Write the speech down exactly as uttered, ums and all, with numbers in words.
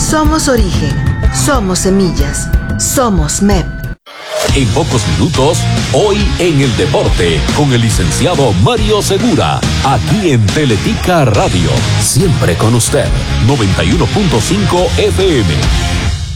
Somos origen, somos semillas, somos M E P. En pocos minutos, hoy en el deporte, con el licenciado Mario Segura, aquí en Teletica Radio, siempre con usted, noventa y uno punto cinco F M.